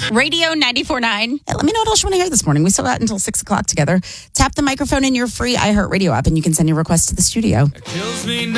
Radio 94.9. Let me know what else you want to hear this morning. We still got until 6 o'clock together. Tap the microphone in your free iHeartRadio app and you can send your request to the studio. It kills me now.